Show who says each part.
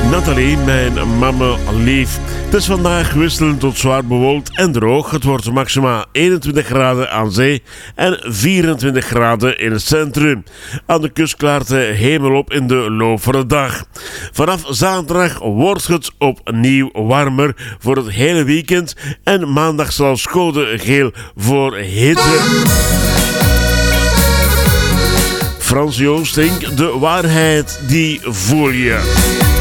Speaker 1: Nathalie, mijn mama lief. Het is vandaag wisselend tot zwaar bewolkt en droog. Het wordt maximaal 21 graden aan zee en 24 graden in het centrum. Aan de kust klaart de hemel op in de loop van de dag. Vanaf zaterdag wordt het opnieuw warmer voor het hele weekend. En maandag zal code geel voor hitte. Frans Joosting, de waarheid die voel je.